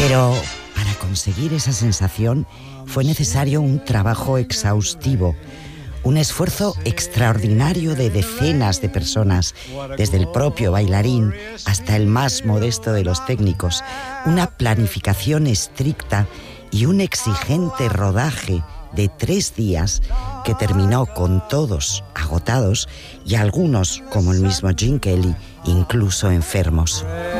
Pero para conseguir esa sensación fue necesario un trabajo exhaustivo, un esfuerzo extraordinario de decenas de personas, desde el propio bailarín hasta el más modesto de los técnicos, una planificación estricta y un exigente rodaje de 3 días que terminó con todos agotados y algunos, como el mismo Gene Kelly, incluso enfermos.